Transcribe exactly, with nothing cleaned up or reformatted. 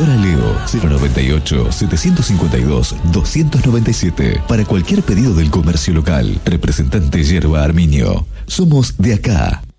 Productora Leo, cero noventa y ocho, setecientos cincuenta y dos, doscientos noventa y siete. Para cualquier pedido del comercio local. Representante Yerba Arminio. Somos de acá.